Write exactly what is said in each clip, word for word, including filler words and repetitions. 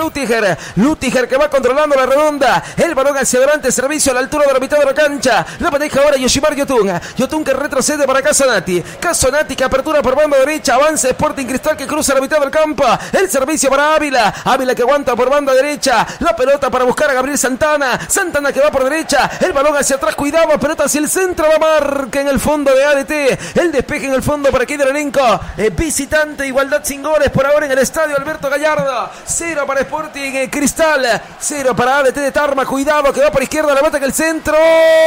Lutiger. Lutiger que va controlando la redonda. El balón hacia adelante, servicio a la altura de la mitad de la cancha. La maneja ahora Yoshimar Yotun. Yotun que retrocede para Casonati. Casonati que apertura por banda derecha. Avanza Sporting Cristal que cruza la mitad del campo. El servicio para Ávila. Ávila que aguanta por banda derecha. La pelota para buscar a Gabriel Santana. Santana que va por derecha. El balón hacia atrás. Cuidado. Pelota hacia el centro. La marca en el fondo de A D T. El despeje en el fondo por aquí del elenco. Eh, visitante. Igualdad sin goles por ahora en el estadio Alberto Gallardo. Cero para Sporting eh, Cristal. Cero para A D T de Tarma. Cuidado que va por izquierda. La bota en el centro.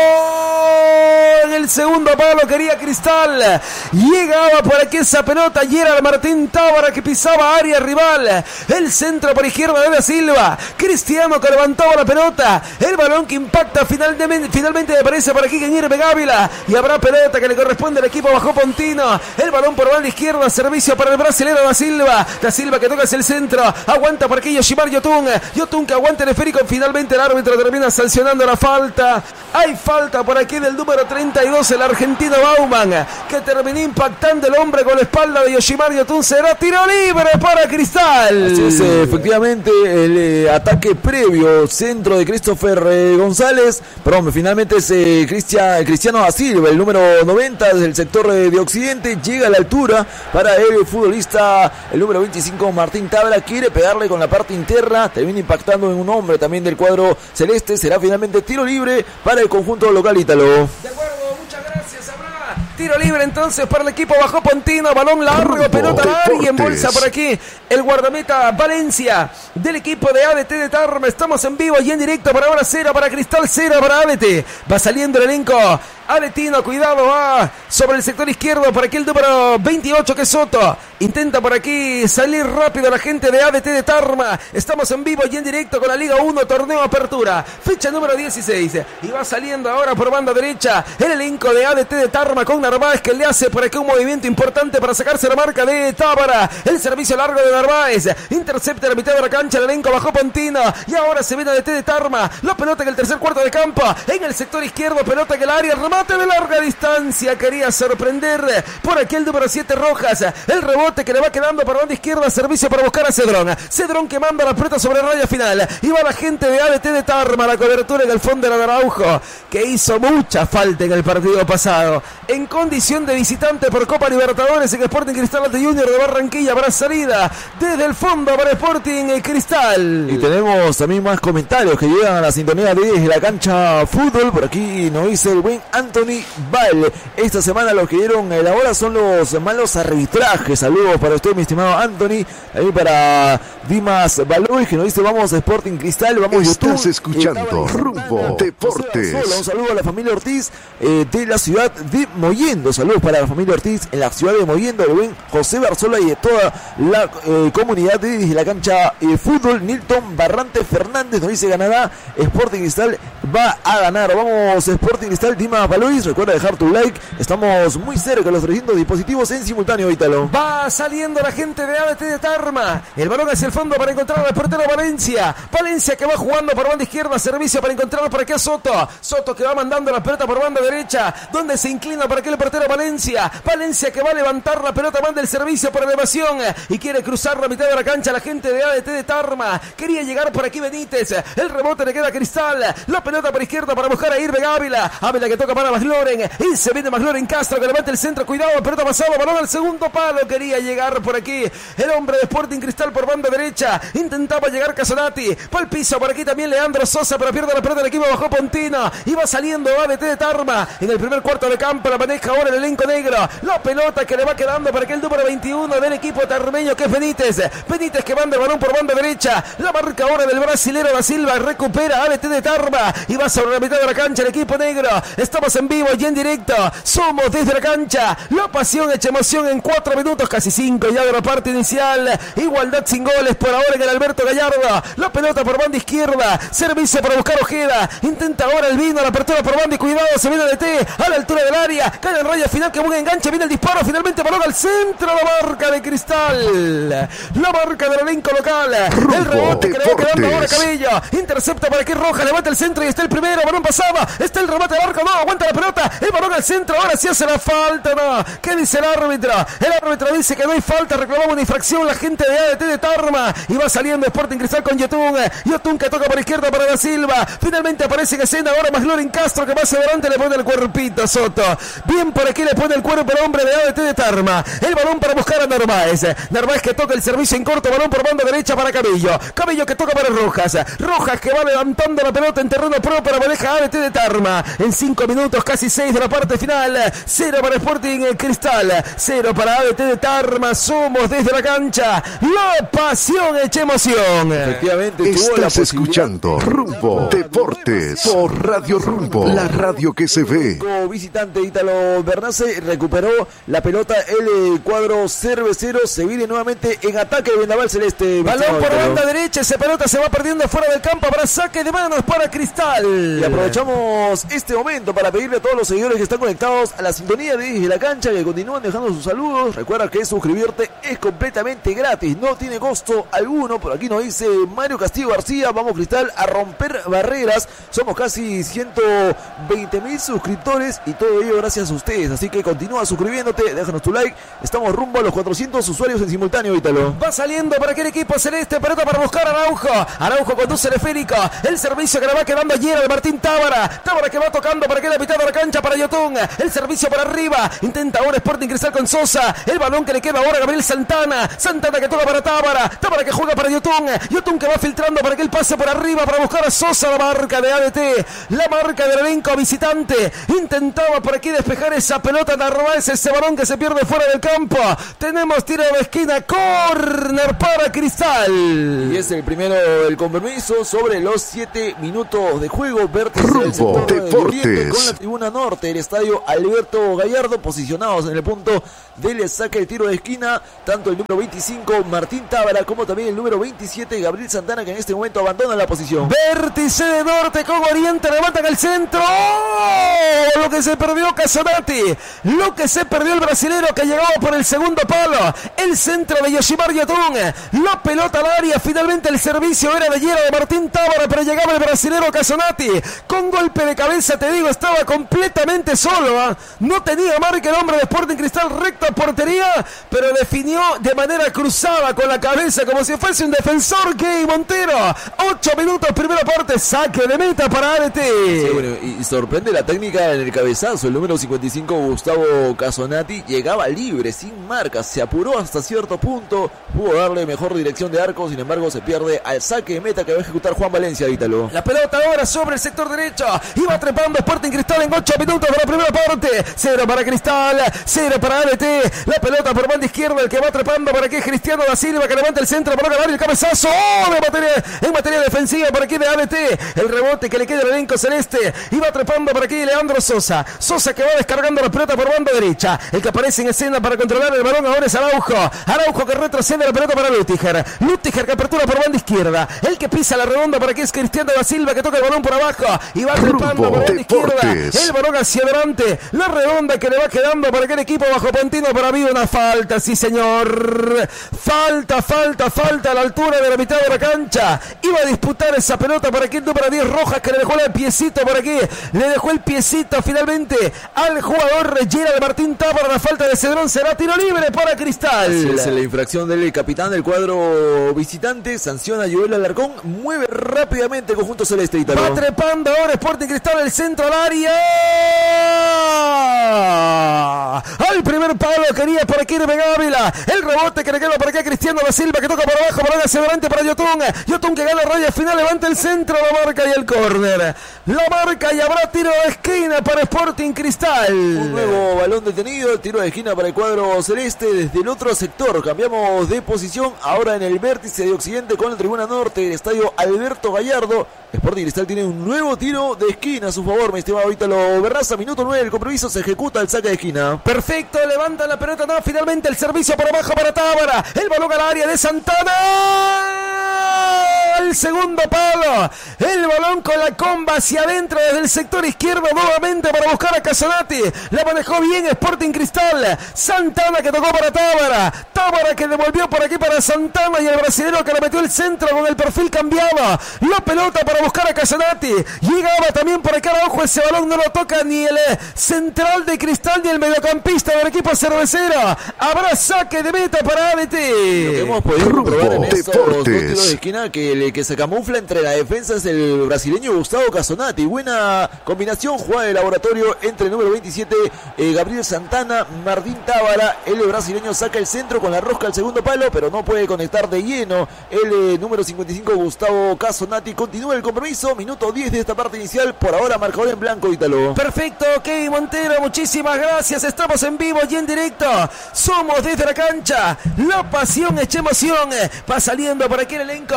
En el segundo palo quería Cristal. Llegaba por aquí esa pelota. Y era Martín Tábara que pisaba área rival. El centro por izquierda de Da Silva. Cristiano que levantaba la pelota. El balón que impacta finalmente, finalmente aparece por aquí Guillermo Ávila. Y habrá pelota que le corresponde al equipo bajo Pontino. El balón por banda izquierda. Servicio para el brasilero Da Silva. Da Silva que toca hacia el centro. Aguanta por aquí Yoshimar Yotun. Yotun que aguanta el esférico. Finalmente el árbitro termina sancionando la falta. Hay falta por aquí del número treinta y dos, el argentino Bauman, que terminó impactando el hombre con la espalda de Yoshimar Yotun. Será tiro libre para Cristal. Así es, efectivamente, el eh, ataque previo, centro de Christopher eh, González, perdón, finalmente es eh, Cristian, Cristiano Da Silva, el número noventa desde el sector eh, de Occidente, llega a la altura para el futbolista, el número veinticinco, Martín Tábara, quiere pegarle con la parte interna, termina impactando en un hombre también del cuadro celeste. Será finalmente tiro libre para el conjunto local ítalo. De acuerdo, muchas gracias. Habrá tiro libre entonces para el equipo bajo Pontino. Balón largo, Rumbo pelota larga y en bolsa por aquí el guardameta Valencia del equipo de A D T de Tarma. Estamos en vivo y en directo. Por ahora cero para Cristal, cero para A D T. Va saliendo el elenco aletino, cuidado, va sobre el sector izquierdo por aquí el número veintiocho que es Soto. Intenta por aquí salir rápido la gente de A D T de Tarma. Estamos en vivo y en directo con la Liga uno, torneo apertura, fecha número dieciséis. Y va saliendo ahora por banda derecha el elenco de A D T de Tarma con Narváez, que le hace por aquí un movimiento importante para sacarse la marca de Tábara. El servicio largo de Narváez. Intercepta la mitad de la cancha el elenco bajo Pontino. Y ahora se viene A D T de Tarma. La pelota en el tercer cuarto de campo. En el sector izquierdo, pelota en el área. Remate de larga distancia. Quería sorprender por aquí el número siete Rojas. El rebote que le va quedando por banda izquierda. Servicio para buscar a Cedrón. Cedrón que manda la pelota sobre la raya final. Y va la gente de A D T de Tarma. La cobertura en el fondo de la Araujo, que hizo mucha falta en el partido pasado. En condición de visitante por Copa Libertadores en Sporting Cristal ante Junior de Barranquilla. Habrá salida desde el fondo para Sporting Cristal. Y tenemos también más comentarios que llegan a la sintonía de la cancha fútbol. Por aquí nos dice el buen Anthony Val. Esta semana lo que dieron la hora son los malos arbitrajes. Saludos para usted, mi estimado Anthony. Ahí para Dimas Baloy, que nos dice vamos a Sporting Cristal, vamos YouTube. Estás escuchando Rumbo Deportes. Un saludo a la familia Ortiz eh, de la ciudad de Mollendo. Saludos para la familia Ortiz en la ciudad de Mollendo, el buen José Barzola y de toda la eh, comunidad de la cancha eh, fútbol. Nilton Barrante Fernández nos dice ganará Sporting Cristal, va a ganar. Vamos Sporting Cristal, Dimas Baloy. Recuerda dejar tu like, estamos muy cerca de los trescientos dispositivos en simultáneo, Ítalo. Va saliendo la gente de A D T de Tarma. El balón hacia el fondo para encontrar al portero Valencia. Valencia que va jugando por banda izquierda. Servicio para encontrar por aquí a Soto. Soto que va mandando la pelota por banda derecha, donde se inclina para aquel portero Valencia. Valencia que va a levantar la pelota, manda el servicio por elevación y quiere cruzar la mitad de la cancha la gente de A D T de Tarma. Quería llegar por aquí Benítez. El rebote le queda a Cristal. La pelota por izquierda para buscar a Irving Ávila. Ávila que toca para McLaurin. Y se viene McLaurin Castro que levanta el centro. Cuidado, pelota pasada, balón al segundo palo. Quería llegar por aquí el hombre de Sporting Cristal por banda derecha. Intentaba llegar Casonati. Por el piso por aquí también Leandro Sosa, pero pierde la pelota del equipo bajo Pontino. Y va saliendo A D T de Tarma. En el primer cuarto de campo la maneja ahora el elenco negro. La pelota que le va quedando para aquel número veintiuno del equipo tarmeño que es Benítez. Benítez que manda el balón por banda derecha. La marca ahora del brasilero Da Silva. Recupera A D T de Tarma. Y va sobre la mitad de la cancha el equipo negro. Estamos en vivo y en directo. Somos desde la cancha. La pasión hecha emoción en cuatro minutos, casi cinco ya de la parte inicial. Igualdad sin goles por ahora en el Alberto Gallardo. La pelota por banda izquierda. Servicio para buscar Ojeda. Intenta ahora el Vino. La apertura por banda y cuidado. Se viene A D T a la altura del área. Cae en raya final que buen enganche. Viene el disparo. Finalmente balón al centro. La marca de Cristal. La marca del elenco local. Rumbo el rebote que le va Deportes. quedando ahora Cabello. Intercepta para aquí Roja. Levanta el centro y está el primero. Balón pasaba. Está el remate al arco. No, aguanta levanta la pelota, el balón al centro, ahora sí hace la falta, no. ¿Qué dice el árbitro? El árbitro dice que no hay falta, reclamamos una infracción la gente de A D T de Tarma y va saliendo Sporting Cristal con Yotun. Yotun que toca por izquierda para Da Silva. Finalmente aparece en escena ahora Maglorin Castro que más adelante le pone el cuerpito a Soto. Bien por aquí le pone el cuerpo el hombre de A D T de Tarma. El balón para buscar a Narváez. Narváez que toca el servicio en corto, balón por banda derecha para Cabello. Cabello que toca para Rojas. Rojas que va levantando la pelota en terreno pro para maneja A D T de Tarma. En cinco minutos, casi seis de la parte final. Cero para Sporting Cristal. Cero para A D T de Tarma. Somos desde la cancha. La pasión hecha emoción. Efectivamente, estás escuchando Rumbo Deportes por Radio Rumbo, la radio que se ve. Como visitante Ítalo Bernace recuperó la pelota el cuadro cervecero, se viene nuevamente en ataque de Vendaval Celeste. Balón por banda derecha, esa pelota se va perdiendo fuera del campo para saque de manos para Cristal. Y aprovechamos este momento para pedirle a todos los seguidores que están conectados a la sintonía de Desde la Cancha que continúan dejando sus saludos. Recuerda que suscribirte es completamente gratis, no tiene costo alguno. Por aquí nos dice Mario Castillo García, vamos Cristal a romper barreras. Somos casi ciento veinte mil suscriptores y todo ello gracias a ustedes. Así que continúa suscribiéndote, déjanos tu like. Estamos rumbo a los cuatrocientos usuarios en simultáneo, Ítalo. Va saliendo para aquel equipo celeste, pelota para buscar a Araujo. Araujo conduce el esférico. El servicio que le va quedando ayer al Martín Tábara. Tábara que va tocando para que la mitad de la cancha para Yotun. El servicio para arriba. Intenta ahora Sporting Cristal con Sosa. El balón que le queda ahora a Gabriel Santana. Santana que toca para Tábara. Tábara que juega para Yotun. Yotun que va filtrando para que él pase por arriba para buscar a Sosa, la marca de A D T. La marca del elenco visitante. Intentaba por aquí despejar esa pelota Narváez, ese balón que se pierde fuera del campo. Tenemos tiro de esquina, córner para Cristal. Y es el primero del compromiso sobre los siete minutos de juego. Vértice del Rumbo sector Deportes de con la tribuna norte del estadio Alberto Gallardo, posicionados en el punto del saque de tiro de esquina, tanto el número veinticinco Martín Tábara como también el número veintisiete Gabriel Santana, que en este momento abandona la posición. Vértice de norte con oriente, levantan el centro. ¡Oh! Lo que se perdió Casonati, lo que se perdió el brasilero que llegaba por el segundo palo, el centro de Yoshimar Yotun, la pelota al área, finalmente el servicio era de Yera de Martín Tábara, pero llegaba el brasilero Casonati, con golpe de cabeza, te digo, estaba completamente solo, ¿eh? No tenía marca el hombre de Sporting Cristal, recta portería, pero definió de manera cruzada con la cabeza, como si fuese un defensor. Key Montero, ocho minutos, primera parte, saque de meta para A D T. Sí, bueno, y sorprende la técnica en el cabezazo. El número cincuenta y cinco Gustavo Casonati llegaba libre, sin marca, se apuró hasta cierto punto, pudo darle mejor dirección de arco, sin embargo se pierde al saque de meta que va a ejecutar Juan Valencia, Ítalo. La pelota ahora sobre el sector derecho, iba trepando Sporting Cristal en ocho minutos de la primera parte. Cero para Cristal, cero para A D T. La pelota por banda izquierda, el que va trepando por aquí es Cristiano Da Silva, que levanta el centro para ganar el cabezazo. ¡Oh! De materia, en materia defensiva por aquí de A D T. El rebote que le queda al elenco celeste. Iba trepando por aquí Leandro Sosa. Sosa que va descargando la pelota por banda derecha. El que aparece en escena para controlar el balón ahora es Araujo. Araujo que retrocede la pelota para Lutiger. Lutiger que apertura por banda izquierda. El que pisa la redonda por aquí es Cristiano Da Silva, que toca el balón por abajo. Y va trepando por banda izquierda. El balón hacia adelante. La redonda que le va quedando para aquel equipo bajo Pantino. Para mí una falta, sí señor. Falta, falta, falta a la altura de la mitad de la cancha. Iba a disputar esa pelota para aquí el número diez Rojas, que le dejó el piecito por aquí. Le dejó el piecito finalmente al jugador Gerald Martín Tábara. La falta de Cedrón será tiro libre para Cristal. Así es, la infracción del capitán del cuadro visitante. Sanciona a Joel Alarcón. Mueve rápidamente el conjunto celeste, Ítalo. Va trepando ahora Sporting Cristal, el centro al área. Al primer palo quería por aquí Irving Ávila. El rebote que le queda por aquí a Cristiano Da Silva, que toca por abajo, balón hacia adelante para Yotun. Yotun que gana raya final, levanta el centro, la marca y el córner. La marca y habrá tiro de esquina para Sporting Cristal. Un nuevo balón detenido, tiro de esquina para el cuadro celeste desde el otro sector. Cambiamos de posición ahora en el vértice de Occidente con la tribuna norte del estadio Alberto Gallardo. Sporting Cristal tiene un nuevo tiro de esquina a su favor, mi estimado Ítalo Berraza. Minuto nueve del compromiso, se ejecuta el saque de esquina. Perfecto, levanta la pelota, no, finalmente el servicio por abajo para Tábara. El balón al área de Santana. al segundo palo. El balón con la comba hacia adentro desde el sector izquierdo nuevamente para buscar a Casonati. La manejó bien Sporting Cristal. Santana que tocó para Tábara. Tábara que devolvió por aquí para Santana y el brasileño que le metió el centro con el perfil cambiado. La pelota para buscar a Casonati. Llegaba también por acá Araujo. Ese balón no lo toca ni el central de Cristal ni el mediocampista del equipo cervecero. Habrá saque de meta para A B T. Lo que hemos podido comprobar en estos dos tiros de esquina que el que se camufla entre la defensa es el brasileño Gustavo Casonati. Buena combinación, jugada de laboratorio entre el número veintisiete eh, Gabriel Santana, Martín Tábara. El brasileño saca el centro con la rosca al segundo palo, pero no puede conectar de lleno. El eh, número cincuenta y cinco Gustavo Casonati. Continúa el compromiso, minuto diez de esta parte inicial. Por ahora marcador en blanco, Ítalo. Perfecto, Kevin Montero, muchísimas gracias. Estamos en vivo y en directo. Somos desde la cancha. La pasión hecha emoción. Va saliendo por aquí el elenco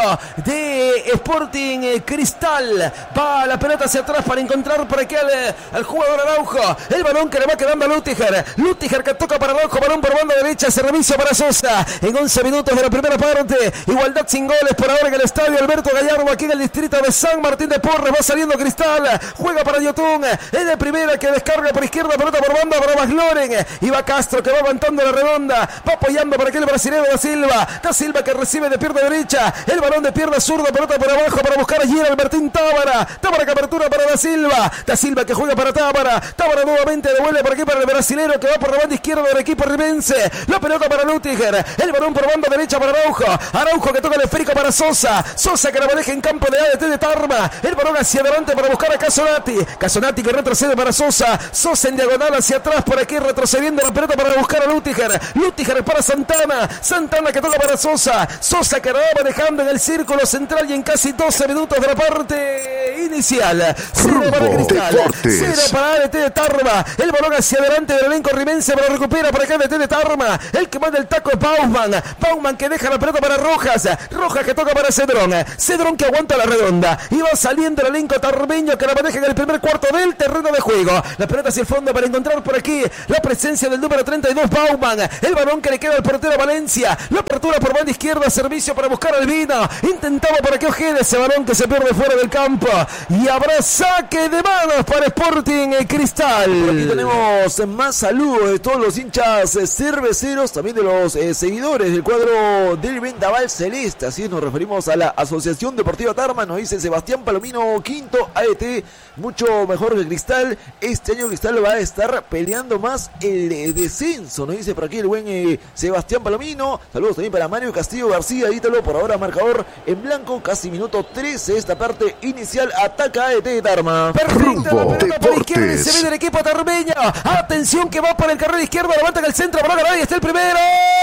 de Sporting Cristal. Va la pelota hacia atrás para encontrar por aquí al, al jugador Araujo. El balón que le va quedando a Lutiger. Lutiger que toca para Araujo. Balón por banda derecha. Servicio para Sosa. En once minutos de la primera parte. Igualdad sin goles por ahora en el estadio Alberto Gallardo. Aquí en el distrito de San Martín de Porres. Va saliendo Cristal. Juega para Yotun. Es de primera que descarga por izquierda. Pelota por banda para Masloren. Y va Castro que va aguantando la redonda. Va apoyando por aquí el brasileño Da Silva. Da Silva que recibe de pierna derecha. El balón de pierna zurda. Pelota por abajo para buscar allí a Albertín Tábara. Tábara que apertura para Da Silva. Da Silva que juega para Tábara. Tábara nuevamente devuelve por aquí para el brasilero que va por la banda izquierda del equipo ribense. La pelota para Lutiger. El balón por banda derecha para Araujo. Araujo que toca el esférico para Sosa. Sosa que la maneja en campo de A D T de Tarma. El balón hacia adelante para buscar a Casonati. Casonati que retrocede para Sosa. Sosa en diagonal hacia atrás por aquí retrocediendo la pelota para buscar a Lutiger. Lutiger para Santana. Santana que toca para Sosa. Sosa que la va manejando en el círculo central y en casi doce minutos de la parte inicial. Cero para Cristal. Cero para A D T de Tarma. El balón hacia adelante del elenco rimense, pero recupera para acá A D T de Tarma. El que manda el taco es Bauman. Bauman que deja la pelota para Rojas. Rojas que toca para Cedrón. Cedrón que aguanta la redonda. Y va saliendo el elenco tarmeño que la maneja en el primer cuarto del terreno de juego. La pelota hacia el fondo para encontrar por aquí la presencia del número treinta y dos Bauman. El balón que le queda al portero Valencia. La apertura por banda izquierda. Servicio para buscar al Vino. Intentaba por aquí Ojeda. Ese balón que se pierde fuera del campo. Y habrá saque de manos para Sporting Cristal. Por aquí tenemos más saludos de todos los hinchas cerveceros, también de los eh, seguidores del cuadro del Vendaval Celeste. Así nos referimos a la Asociación Deportiva Tarma. Nos dice Sebastián Palomino Quinto, A D T, mucho mejor que Cristal. Este año Cristal va a estar peleando más el eh, descenso. Nos dice por aquí el buen eh, Sebastián Palomino. Saludos también para Mario Castillo García, Ítalo. Por ahora marcador en blanco, casi minuto trece. Esta parte inicial ataca A D T de Tarma. Perfecto, la pelota por izquierda y se viene el equipo tarmeño. Atención que va por el carril izquierdo, levanta en el centro, para ganar y está el primero.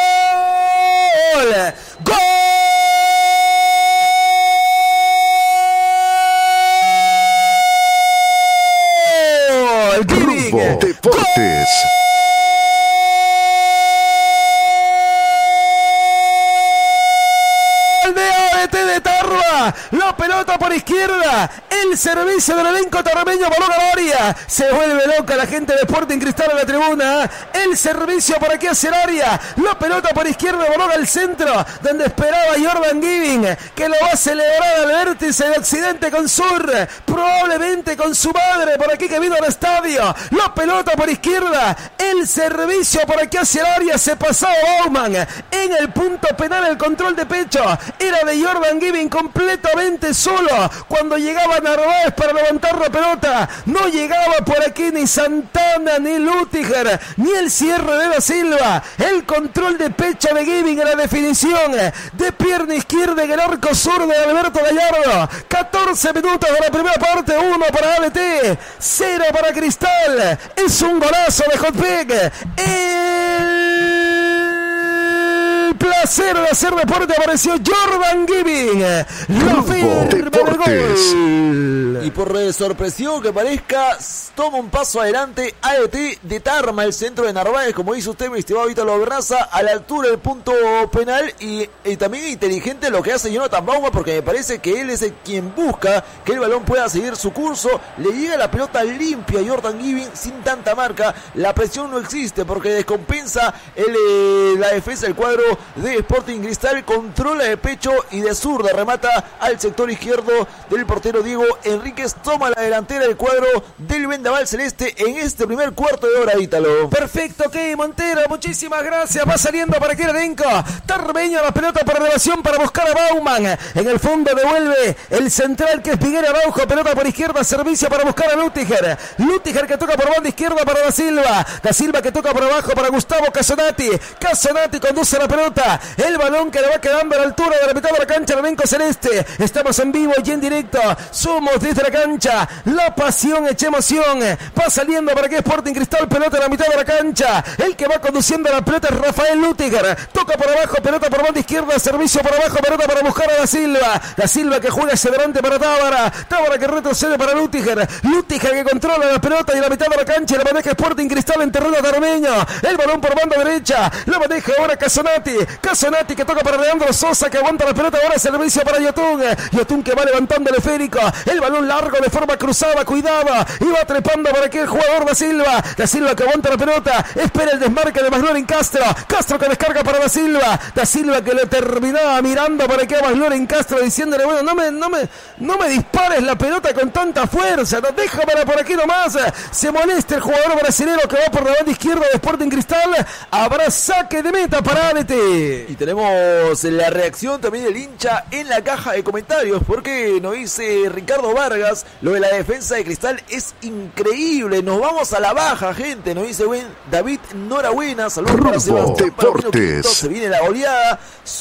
¡Gol! ¡Gol! Rumbo Deportes. De Tarma, la pelota por izquierda, el servicio del elenco tarmeño, balón al área, se vuelve loca la gente de Sporting Cristal a la tribuna, el servicio por aquí hacia el área, la pelota por izquierda, balón al centro, donde esperaba Jordan Giving, que lo va a celebrar al vértice de Occidente con Sur, probablemente con su madre, por aquí que vino al estadio, la pelota por izquierda, el servicio por aquí hacia el área, se pasaba Bauman, en el punto penal el control de pecho, era de Jordan Giving completamente solo cuando llegaba Narváez para levantar la pelota. No llegaba por aquí ni Santana, ni Lutiger, ni el cierre de Da Silva. El control de pecho de Giving en la definición de pierna izquierda en el arco sur de Alberto Gallardo. catorce minutos de la primera parte, uno para A D T, cero para Cristal. Es un golazo de Hotpeg. El placer de hacer deporte apareció Jordan Giving. Lo firma el gol. Y por eh, sorpresivo que parezca, toma un paso adelante A D T de Tarma, el centro de Narváez, como dice usted, mi estimado Ítalo Berraza, a la altura del punto penal. Y, y también inteligente lo que hace Jonathan Bauman, porque me parece que él es el quien busca que el balón pueda seguir su curso. Le llega la pelota limpia a Jordan Giving sin tanta marca. La presión no existe porque descompensa el, eh, la defensa del cuadro de Sporting Cristal, controla de pecho y de zurda remata al sector izquierdo del portero Diego Enríquez. Toma la delantera del cuadro del Vendaval Celeste en este primer cuarto de hora, Ítalo. Perfecto, ok, Montero, muchísimas gracias. Va saliendo para Kirarenko. Tarbeño la pelota por elevación para buscar a Bauman. En el fondo devuelve el central que es Miguel Araujo. Pelota por izquierda, servicio para buscar a Lutiger. Lutiger que toca por banda izquierda para Da Silva. Da Silva que toca por abajo para Gustavo Casonati. Casonati conduce la pelota. El balón que le va quedando a la altura de la mitad de la cancha al elenco celeste. Estamos en vivo y en directo. Somos desde la cancha. La pasión echa emoción. Va saliendo para que Sporting Cristal. Pelota en la mitad de la cancha. El que va conduciendo la pelota es Rafael Lutiger. Toca por abajo, pelota por banda izquierda. Servicio por abajo, pelota para buscar a Da Silva. Da Silva que juega hacia adelante para Tábara. Tábara que retrocede para Lutiger. Lutiger que controla la pelota y la mitad de la cancha. Y la maneja Sporting Cristal en terreno tarmeño. El balón por banda derecha. La maneja ahora Casonati. Casonati que toca para Leandro Sosa que aguanta la pelota. Ahora servicio para Yotun. Yotun que va levantando el esférico. El balón largo de forma cruzada. Cuidado. Y va trepando por aquí el jugador Da Silva. Da Silva que aguanta la pelota. Espera el desmarque de Masloren Castro. Castro que descarga para Da Silva. Da Silva que le terminaba mirando por aquí a Masloren Castro diciéndole, bueno, no me, no me, no me dispares la pelota con tanta fuerza. No, déjamela por aquí nomás. Se molesta el jugador brasilero que va por la banda izquierda de Sporting Cristal. Habrá saque de meta para A D T. Y tenemos la reacción también del hincha en la caja de comentarios, porque nos dice Ricardo Vargas, lo de la defensa de Cristal es increíble, nos vamos a la baja, gente, nos dice buen David Norabuena, saludos para Sebastián Deportes. Se viene la goleada.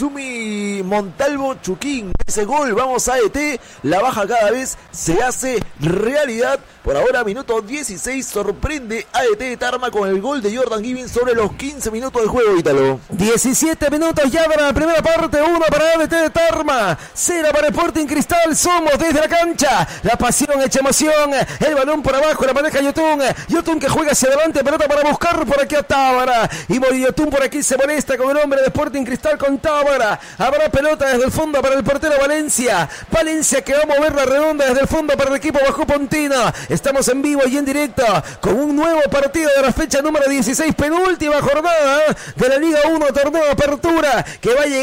Sumi Montalvo Chuquín, ese gol, vamos a A D T, la baja cada vez se hace realidad. Por ahora, minuto dieciséis, sorprende A D T de Tarma con el gol de Jordan Gibbons sobre los quince minutos de juego, Ítalo. diecisiete minutos ya para la primera parte, uno para A D T de Tarma, cero para Sporting Cristal. Somos desde la cancha, la pasión hecha emoción, el balón por abajo, la maneja Yotun, Yotun que juega hacia adelante, pelota para buscar por aquí a Tábara, y Yotun por aquí se molesta con el hombre de Sporting Cristal, con Tábara. Habrá pelota desde el fondo para el portero Valencia, Valencia que va a mover la redonda desde el fondo para el equipo bajo Pontino. Estamos en vivo y en directo con un nuevo partido de la fecha número dieciséis, penúltima jornada de la Liga uno, torneo de apertura, que va a llegar